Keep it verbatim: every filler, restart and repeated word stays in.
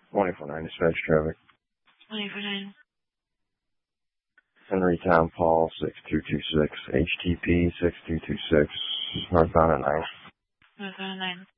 twenty-four nine dispatch traffic. twenty-four nine. Henrytown, Paul, six two two six. H T P, six two two six. Northbound at nine. Northbound at nine.